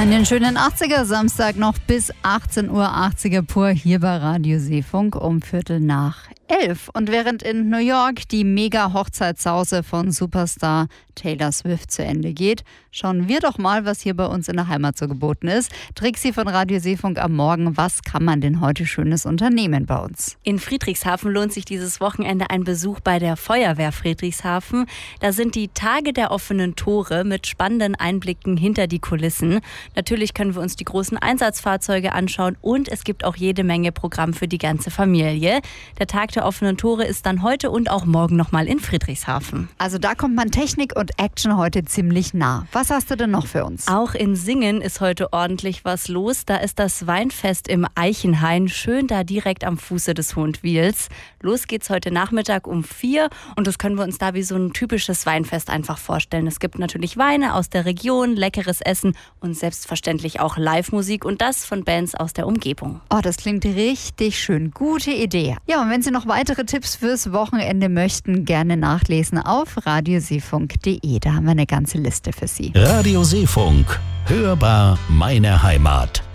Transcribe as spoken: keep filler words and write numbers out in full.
Einen schönen achtziger-Samstag noch bis achtzehn Uhr achtziger pur hier bei Radio Seefunk um Viertel nach elf. Und während in New York die Mega-Hochzeitssause von Superstar Taylor Swift zu Ende geht, schauen wir doch mal, was hier bei uns in der Heimat so geboten ist. Trixi von Radio Seefunk am Morgen. Was kann man denn heute Schönes unternehmen bei uns? In Friedrichshafen lohnt sich dieses Wochenende ein Besuch bei der Feuerwehr Friedrichshafen. Da sind die Tage der offenen Tore mit spannenden Einblicken hinter die Kulissen. Natürlich können wir uns die großen Einsatzfahrzeuge anschauen und es gibt auch jede Menge Programm für die ganze Familie. Der Tag der offenen Tore ist dann heute und auch morgen nochmal in Friedrichshafen. Also da kommt man Technik und Action heute ziemlich nah. Was hast du denn noch für uns? Auch in Singen ist heute ordentlich was los. Da ist das Weinfest im Eichenhain, schön da direkt am Fuße des Hohentwiels. Los geht's heute Nachmittag um vier und das können wir uns da wie so ein typisches Weinfest einfach vorstellen. Es gibt natürlich Weine aus der Region, leckeres Essen und selbstverständlich auch Live-Musik und das von Bands aus der Umgebung. Oh, das klingt richtig schön. Gute Idee. Ja, und wenn Sie noch weitere Tipps fürs Wochenende möchten, gerne nachlesen auf radioseefunk punkt de. Da haben wir eine ganze Liste für Sie. Radio Seefunk. Hörbar meine Heimat.